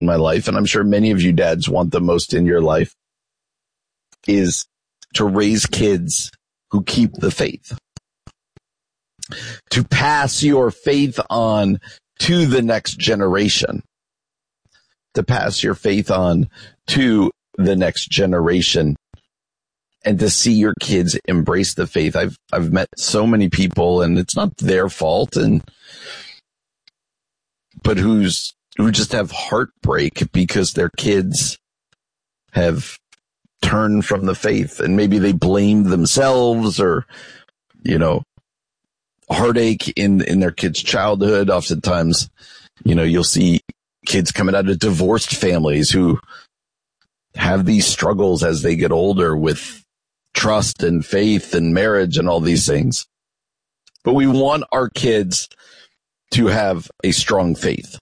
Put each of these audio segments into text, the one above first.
in my life, and I'm sure many of you dads want the most in your life, is to raise kids who keep the faith. To pass your faith on to the next generation. To pass your faith on to the next generation. And to see your kids embrace the faith. I've met so many people, and it's not their fault, but who just have heartbreak because their kids have turned from the faith, and maybe they blame themselves, or, heartache in their kids' childhood. Oftentimes, you'll see kids coming out of divorced families who have these struggles as they get older with trust and faith and marriage and all these things. But we want our kids to have a strong faith.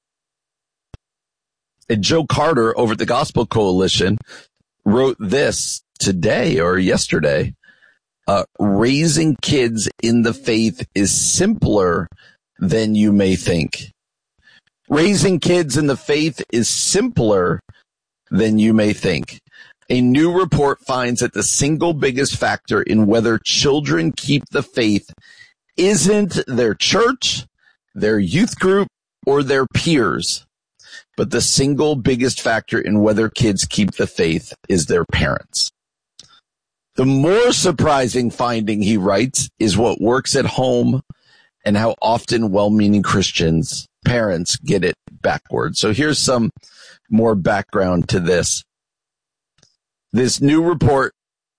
And Joe Carter over at the Gospel Coalition wrote this today or yesterday. Raising kids in the faith is simpler than you may think. Raising kids in the faith is simpler than you may think. A new report finds that the single biggest factor in whether children keep the faith isn't their church, their youth group, or their peers, but the single biggest factor in whether kids keep the faith is their parents. The more surprising finding, he writes, is what works at home and how often well-meaning Christians, parents, get it backwards. So here's some more background to this. This new report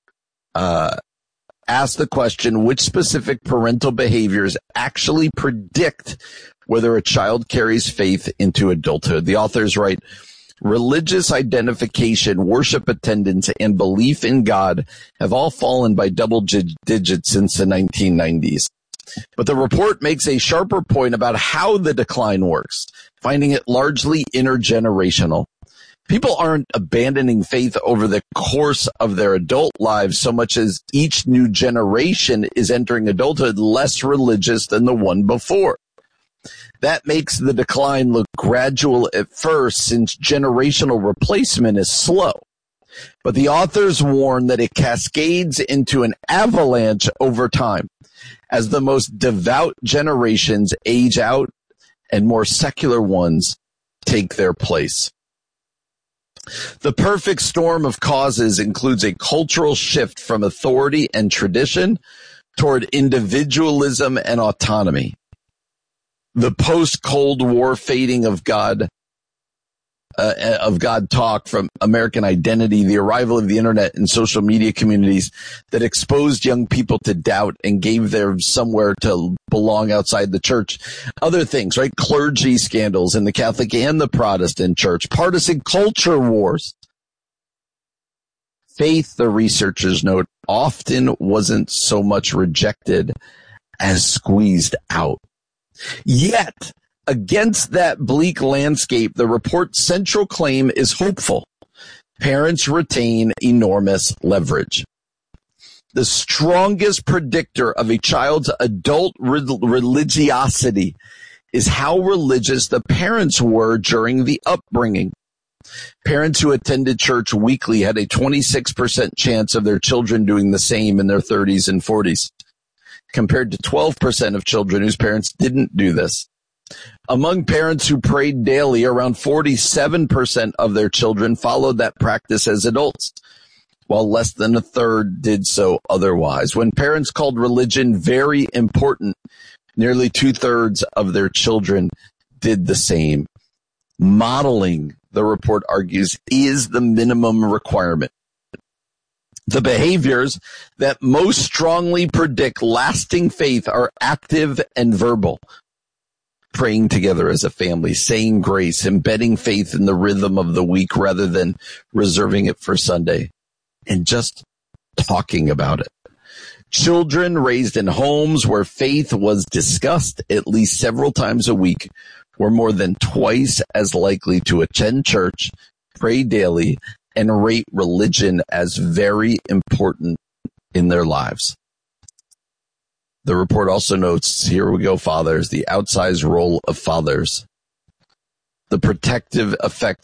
asked the question, which specific parental behaviors actually predict whether a child carries faith into adulthood? The authors write, religious identification, worship attendance, and belief in God have all fallen by double digits since the 1990s. But the report makes a sharper point about how the decline works, finding it largely intergenerational. People aren't abandoning faith over the course of their adult lives so much as each new generation is entering adulthood less religious than the one before. That makes the decline look gradual at first, since generational replacement is slow. But the authors warn that it cascades into an avalanche over time as the most devout generations age out and more secular ones take their place. The perfect storm of causes includes a cultural shift from authority and tradition toward individualism and autonomy. The post-Cold War fading of God talk from American identity, the arrival of the internet and social media communities that exposed young people to doubt and gave them somewhere to belong outside the church. Other things, right? Clergy scandals in the Catholic and the Protestant church, partisan culture wars. Faith, the researchers note, often wasn't so much rejected as squeezed out. Yet, against that bleak landscape, the report's central claim is hopeful. Parents retain enormous leverage. The strongest predictor of a child's adult religiosity is how religious the parents were during the upbringing. Parents who attended church weekly had a 26% chance of their children doing the same in their 30s and 40s, compared to 12% of children whose parents didn't do this. Among parents who prayed daily, around 47% of their children followed that practice as adults, while less than a third did so otherwise. When parents called religion very important, nearly 2/3 of their children did the same. Modeling, the report argues, is the minimum requirement. The behaviors that most strongly predict lasting faith are active and verbal. Praying together as a family, saying grace, embedding faith in the rhythm of the week rather than reserving it for Sunday, and just talking about it. Children raised in homes where faith was discussed at least several times a week were more than twice as likely to attend church, pray daily, and rate religion as very important in their lives. The report also notes, here we go, fathers, the outsized role of fathers. the protective effect